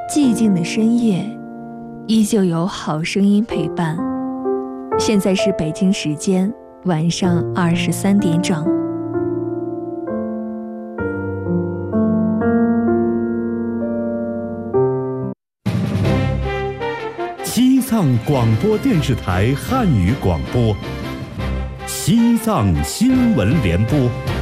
寂静的深夜，依旧有好声音陪伴。现在是北京时间晚上23点整。 西藏广播电视台汉语广播，西藏新闻联播。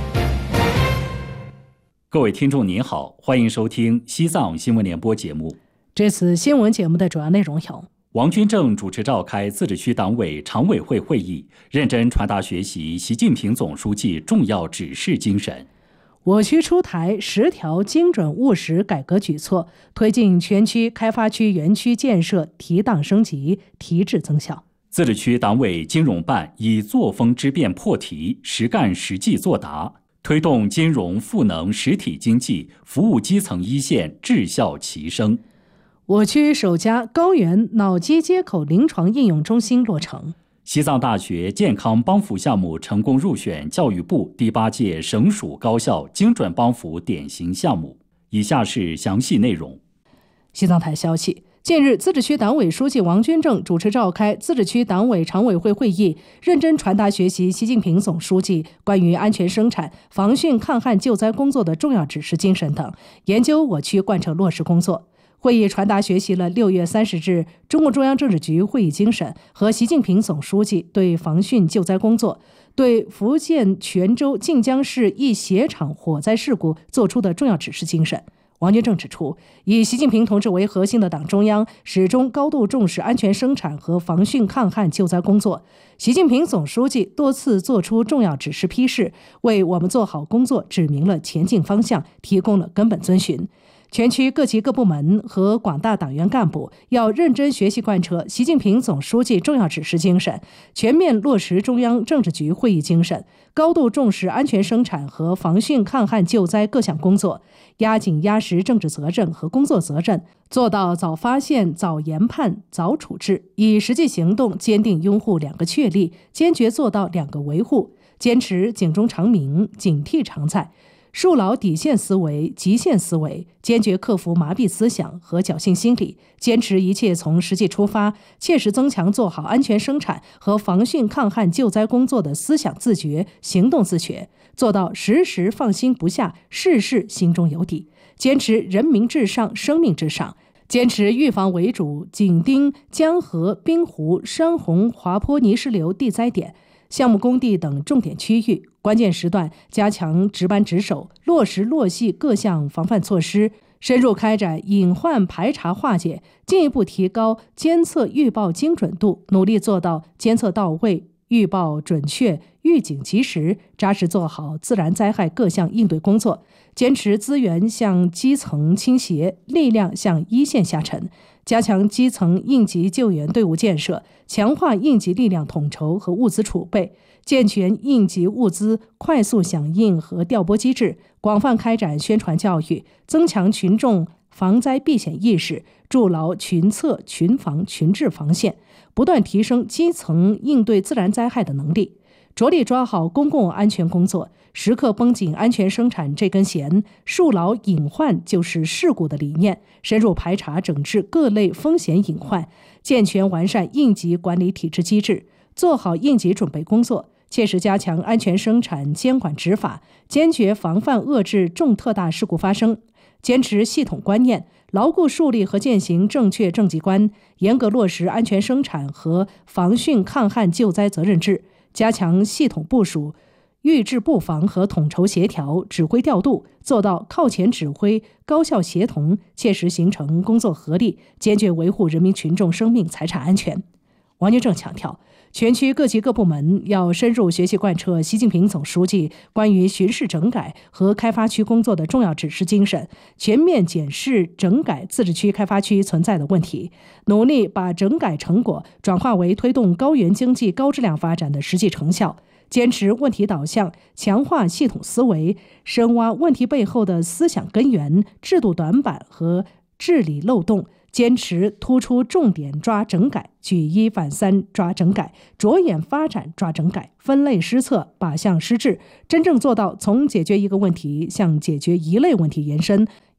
各位听众您好，欢迎收听西藏新闻联播节目。 这次新闻节目的主要内容有： 王军正主持召开自治区党委常委会会议，认真传达学习习近平总书记重要指示精神。 我区出台10条精准务实改革举措，推进全区开发区园区建设提档升级、提质增效。 自治区党委金融办以作风之变破题，实干实际作答，推动金融赋能实体经济，服务基层一线，质效齐升。 我区首家高原脑机接口临床应用中心落成。 西藏大学健康帮扶项目成功入选教育部第8届省属高校精准帮扶典型项目。以下是详细内容。 西藏台消息，近日，自治区党委书记王军正主持召开自治区党委常委会会议，认真传达学习习近平总书记关于安全生产、防汛抗旱救灾工作的重要指示精神等，研究我区贯彻落实工作。会议传达学习了6月30日中共中央政治局会议精神和习近平总书记对防汛救灾工作、对福建泉州晋江市一鞋厂火灾事故作出的重要指示精神。王军正指出，以习近平同志为核心的党中央始终高度重视安全生产和防汛抗旱救灾工作。习近平总书记多次作出重要指示批示，为我们做好工作指明了前进方向，提供了根本遵循。全区各级各部门和广大党员干部要认真学习贯彻习近平总书记重要指示精神，全面落实中央政治局会议精神，高度重视安全生产和防汛抗旱救灾各项工作，压紧压实政治责任和工作责任，做到早发现、早研判、早处置，以实际行动坚定拥护2个确立，坚决做到2个维护，坚持警钟长鸣、警惕常在，树牢底线思维、极限思维，坚决克服麻痹思想和侥幸心理，坚持一切从实际出发，切实增强做好安全生产和防汛抗旱救灾工作的思想自觉、行动自觉，做到时时放心不下，事事心中有底，坚持人民至上、生命至上，坚持预防为主，紧盯江河、滨湖、山洪、滑坡泥石流地灾点、项目工地等重点区域，关键时段加强值班值守，落实落细各项防范措施，深入开展隐患排查化解，进一步提高监测预报精准度，努力做到监测到位、预报准确、预警及时，扎实做好自然灾害各项应对工作，坚持资源向基层倾斜，力量向一线下沉，加强基层应急救援队伍建设，强化应急力量统筹和物资储备，健全应急物资快速响应和调拨机制，广泛开展宣传教育，增强群众防灾避险意识，筑牢群策、群防、群治防线，不断提升基层应对自然灾害的能力，着力抓好公共安全工作，时刻绷紧安全生产这根弦，树牢隐患就是事故的理念，深入排查整治各类风险隐患，健全完善应急管理体制机制，做好应急准备工作，切实加强安全生产监管执法，坚决防范遏制重特大事故发生，坚持系统观念，牢固树立和践行正确政绩观，严格落实安全生产和防汛抗旱救灾责任制，加强系统部署、预制布防和统筹协调、指挥调度，做到靠前指挥、高效协同，切实形成工作合力，坚决维护人民群众生命财产安全。王军正强调，全区各级各部门要深入学习贯彻习近平总书记关于巡视整改和开发区工作的重要指示精神，全面检视整改自治区开发区存在的问题，努力把整改成果转化为推动高原经济高质量发展的实际成效，坚持问题导向，强化系统思维，深挖问题背后的思想根源、制度短板和治理漏洞，坚持突出重点抓整改，举一反三抓整改，着眼发展抓整改，分类施策，靶向施治，真正做到从解决一个问题向解决一类问题延伸，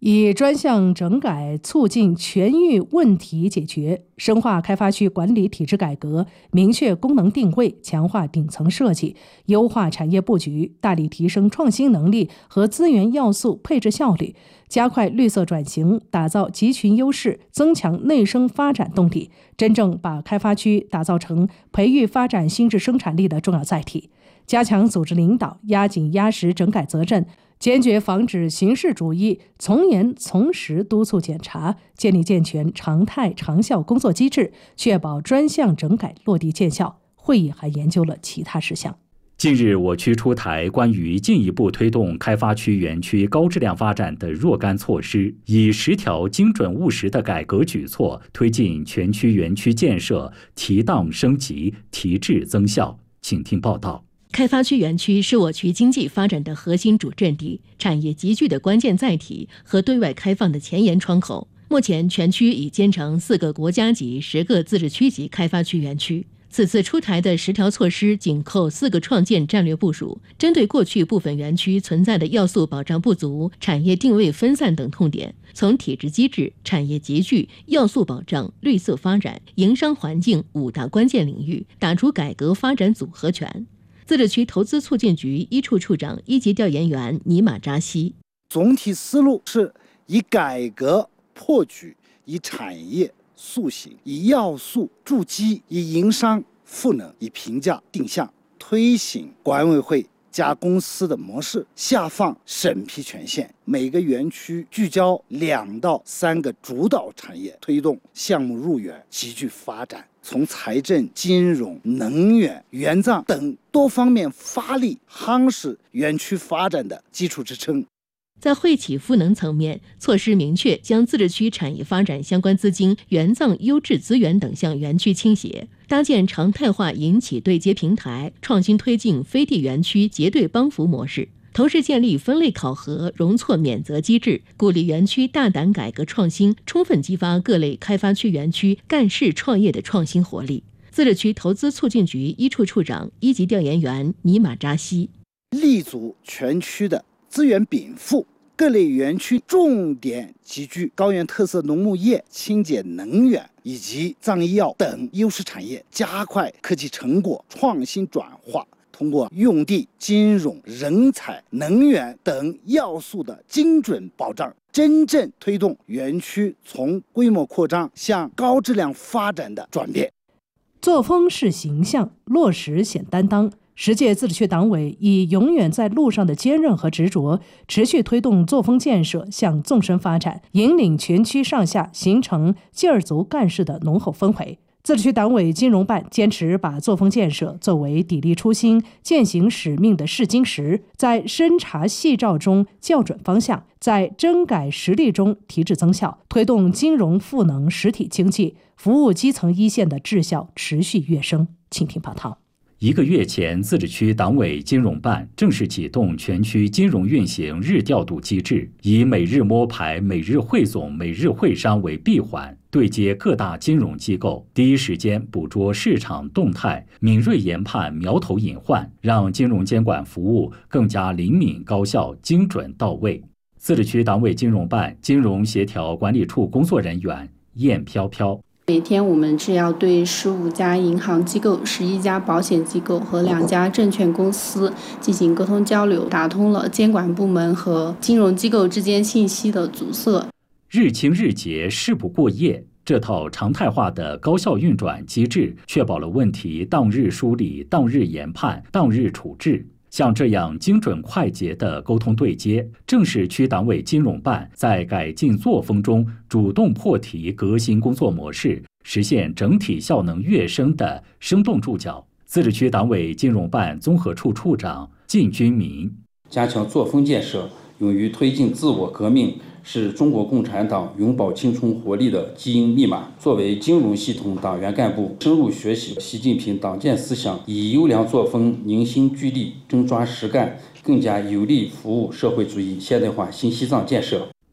以专项整改促进全域问题解决，深化开发区管理体制改革，明确功能定位，强化顶层设计，优化产业布局，大力提升创新能力和资源要素配置效率，加快绿色转型，打造集群优势，增强内生发展动力，真正把开发区打造成培育发展新质生产力的重要载体。加强组织领导，压紧压实整改责任，坚决防止形式主义，从严从实督促检查，建立健全常态长效工作机制，确保专项整改落地见效。会议还研究了其他事项。 近日，我区出台关于进一步推动开发区园区高质量发展的若干措施，以10条精准务实的改革举措，推进全区园区建设提档升级、提质增效。请听报道。 开发区园区是我区经济发展的核心主阵地，产业集聚的关键载体和对外开放的前沿窗口。目前，全区已建成4个国家级、10个自治区级开发区园区。此次出台的10条措施紧扣4个创建战略部署，针对过去部分园区存在的要素保障不足、产业定位分散等痛点，从体制机制、产业集聚、要素保障、绿色发展、营商环境5大关键领域，打出改革发展组合拳。自治区投资促进局一处处长1级调研员尼玛扎西： 总体思路是以改革破局，以产业塑形，以要素筑基，以营商赋能，以评价定向，推行管委会加公司的模式，下放审批权限，每个园区聚焦2到3个主导产业，推动项目入园集聚发展，从财政、金融、能源、园藏等多方面发力，夯实园区发展的基础支撑。 在惠企赋能层面，措施明确将自治区产业发展相关资金、园藏优质资源等向园区倾斜，搭建常态化银企对接平台，创新推进飞地园区结对帮扶模式，同时建立分类考核、容错免责机制，鼓励园区大胆改革创新，充分激发各类开发区园区干事创业的创新活力。自治区投资促进局一处处长1级调研员尼玛扎西： 立足全区的资源禀赋，各类园区重点集聚高原特色农牧业、清洁能源以及藏医药等优势产业，加快科技成果创新转化，通过用地、金融、人才、能源等要素的精准保障，真正推动园区从规模扩张向高质量发展的转变。 作风是形象，落实显担当。10届自治区党委以永远在路上的坚韧和执着，持续推动作风建设向纵深发展，引领全区上下形成劲儿足干事的浓厚氛围。自治区党委金融办坚持把作风建设作为砥砺初心、践行使命的试金石，在深查细照中校准方向，在整改实力中提质增效，推动金融赋能实体经济，服务基层一线的质效持续跃升。请听报道。 1个月前，自治区党委金融办正式启动全区金融运行日调度机制，以每日摸排、每日汇总、每日会商为闭环，对接各大金融机构，第一时间捕捉市场动态，敏锐研判苗头隐患，让金融监管服务更加灵敏、高效、精准到位。自治区党委金融办金融协调管理处工作人员燕飘飘： 每天我们是要对15家银行机构、11家保险机构和2家证券公司进行沟通交流，打通了监管部门和金融机构之间信息的阻塞。 日清日结，事不过夜，这套常态化的高效运转机制，确保了问题当日梳理、当日研判、当日处置。像这样精准快捷的沟通对接，正是区党委金融办在改进作风中主动破题革新工作模式，实现整体效能跃升的生动注脚。自治区党委金融办综合处处长靳军民： 加强作风建设，勇于推进自我革命，是中国共产党永葆青春活力的基因密码。作为金融系统党员干部，深入学习习近平党建思想，以优良作风凝心聚力，真抓实干，更加有力服务社会主义现代化新西藏建设。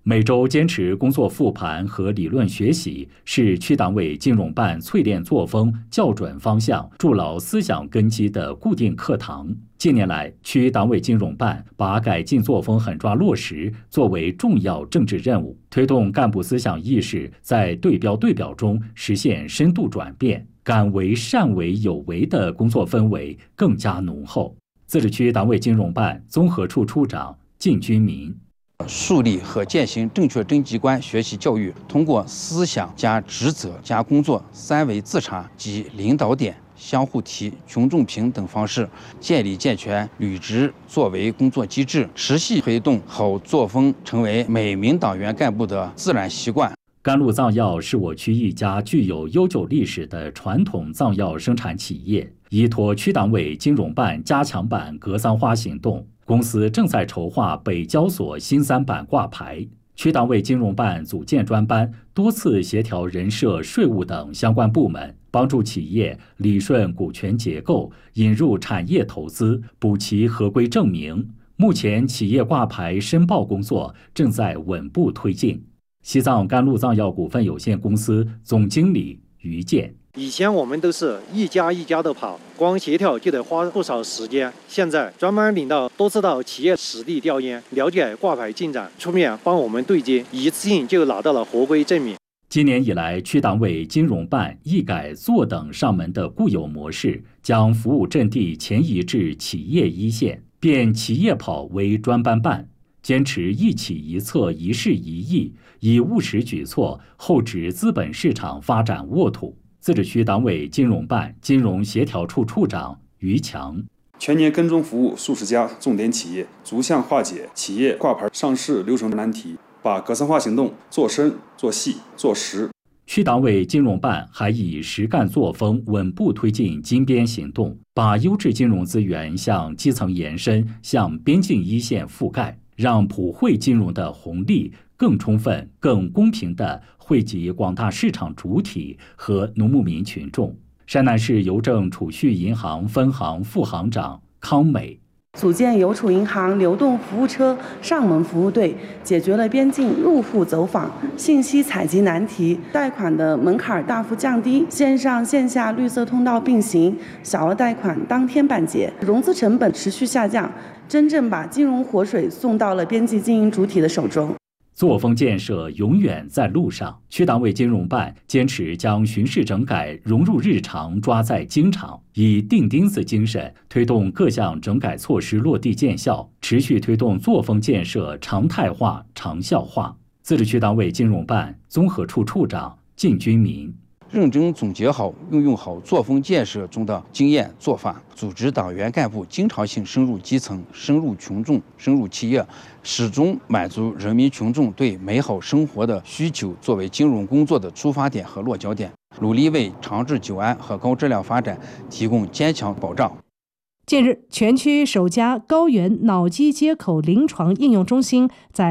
每周坚持工作复盘和理论学习，是区党委金融办淬炼作风、校准方向、筑牢思想根基的固定课堂。近年来，区党委金融办把改进作风狠抓落实作为重要政治任务，推动干部思想意识在对标对表中实现深度转变，敢为善为有为的工作氛围更加浓厚。自治区党委金融办综合处处长靳军民。 树立和践行正确征集观学习教育，通过思想加职责加工作三维自查及领导点、相互提、群众评等方式，建立健全履职作为工作机制，持续推动好作风成为每名党员干部的自然习惯。 甘露藏药是我区一家具有悠久历史的传统藏药生产企业。依托区党委金融办加强版格桑花行动，公司正在筹划北交所新3版挂牌。区党委金融办组建专班，多次协调人社、税务等相关部门，帮助企业理顺股权结构，引入产业投资，补齐合规证明。目前企业挂牌申报工作正在稳步推进。西藏甘露藏药股份有限公司总经理于健。 以前我们都是一家一家的跑，光协调就得花不少时间。现在专门领导多次到企业实地调研，了解挂牌进展，出面帮我们对接，一次性就拿到了合规证明。 今年以来，区党委金融办一改坐等上门的固有模式，将服务阵地前移至企业一线，变企业跑为专班办，坚持一企一策、一事一议，以务实举措厚植资本市场发展沃土。自治区党委金融办金融协调处处长于强。 全年跟踪服务数十家重点企业，逐项化解企业挂牌上市流程难题，把格桑化行动做深、做细、做实。 区党委金融办还以实干作风稳步推进金边行动，把优质金融资源向基层延伸，向边境一线覆盖，让普惠金融的红利更充分、更公平地惠及广大市场主体和农牧民群众。山南市邮政储蓄银行分行副行长康美。 组建邮储银行流动服务车上门服务队，解决了边境入户走访、信息采集难题，贷款的门槛大幅降低，线上线下绿色通道并行，小额贷款当天办结，融资成本持续下降，真正把金融活水送到了边际经营主体的手中。 作风建设永远在路上。区党委金融办坚持将巡视整改融入日常，抓在经常，以钉钉子精神推动各项整改措施落地见效，持续推动作风建设常态化、长效化。自治区党委金融办综合处处长靳军民。 认真总结好、运用好作风建设中的经验做法，组织党员干部经常性深入基层、深入群众、深入企业，始终满足人民群众对美好生活的需求，作为金融工作的出发点和落脚点，努力为长治久安和高质量发展提供坚强保障。 近日，全区首家高原脑机接口临床应用中心在